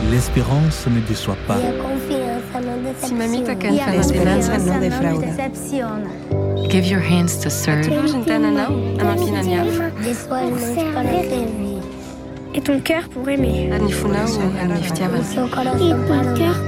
l'espérance ne déçoit pas. Si mamita kan l'esperanza no defrauda. Give your hands to serve. Et ton cœur pour aimer. Et ton cœur